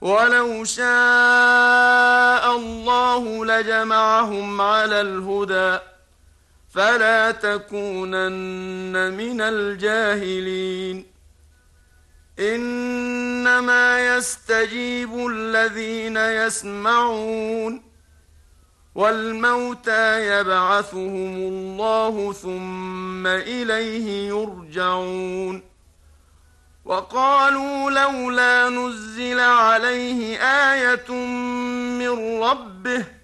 ولو شاء الله لجمعهم على الهدى فلا تكونن من الجاهلين. إنما يستجيب الذين يسمعون، والموتى يبعثهم الله ثم إليه يرجعون. وقالوا لولا نزل عليه آية من ربه